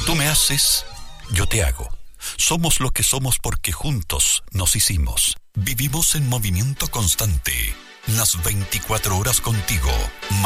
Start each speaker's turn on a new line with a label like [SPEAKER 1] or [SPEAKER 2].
[SPEAKER 1] Tú me haces, yo te hago. Somos lo que somos porque juntos nos hicimos. Vivimos en movimiento constante. Las 24 horas contigo.